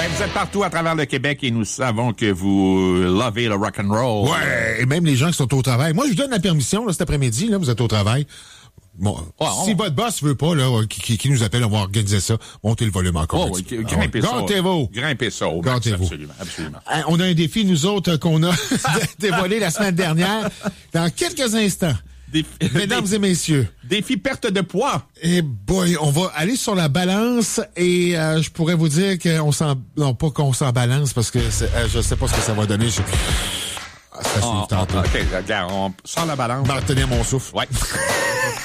Vous êtes partout à travers le Québec et nous savons que vous lovez le rock'n'roll. Ouais, et même les gens qui sont au travail. Moi, je vous donne la permission, là, cet après-midi, là, vous êtes au travail. Bon, si votre boss veut pas, là, qui nous appelle, on va organiser ça. Montez le volume encore. Grimpez ça. Gâtez-vous. Grimpez ça. Gâtez-vous. Absolument. On a un défi, nous autres, qu'on a dévoilé la semaine dernière. Dans quelques instants. Mesdames et messieurs. Défi perte de poids. Et boy, on va aller sur la balance et je pourrais vous dire qu'on s'en... Non, pas qu'on s'en balance parce que je sais pas ce que ça va donner. Ça suit tantôt. OK, regarde, on sort la balance. Je vais retenir mon souffle. Ouais.